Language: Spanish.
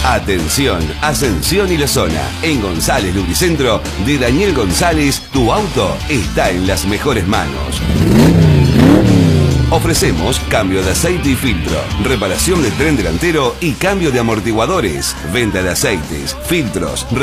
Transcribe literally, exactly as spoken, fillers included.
Atención, Ascensión y la zona. En González Lubricentro de Daniel González, tu auto está en las mejores manos. Ofrecemos cambio de aceite y filtro, reparación de tren delantero y cambio de amortiguadores, venta de aceites, filtros,